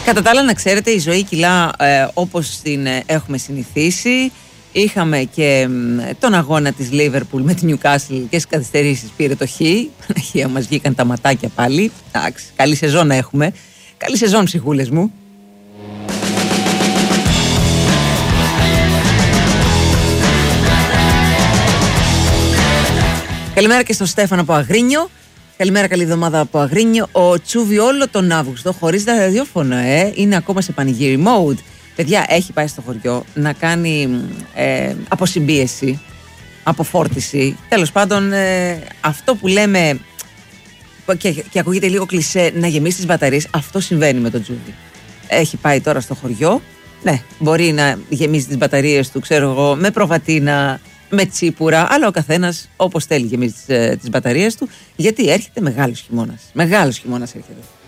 Κατά τα άλλα, να ξέρετε, η ζωή κυλά όπως την έχουμε συνηθίσει. Είχαμε και τον αγώνα της Liverpool με την Newcastle και στις καθυστερήσεις πήρε το Χ. Παναγία, μας βγήκαν τα ματάκια πάλι. Εντάξει, καλή σεζόν να έχουμε. Καλή σεζόν, ψυχούλες μου. Καλημέρα και στον Στέφανο από Αγρίνιο. Καλημέρα, καλή εβδομάδα από Αγρίνιο. Ο Τσούβι όλο τον Αύγουστο χωρίς τα ραδιόφωνα, είναι ακόμα σε πανηγύρι mode. Παιδιά, έχει πάει στο χωριό να κάνει αποσυμπίεση, αποφόρτιση. Τέλος πάντων, αυτό που λέμε και ακούγεται λίγο κλισέ, να γεμίσει τις μπαταρίες, αυτό συμβαίνει με τον Τσούβι. Έχει πάει τώρα στο χωριό. Ναι, μπορεί να γεμίσει τις μπαταρίες του, ξέρω εγώ, με προβατίνα, με τσίπουρα, αλλά ο καθένας όπως θέλει γεμίζει τις μπαταρίες του, γιατί έρχεται μεγάλος χειμώνας. Μεγάλος χειμώνας έρχεται.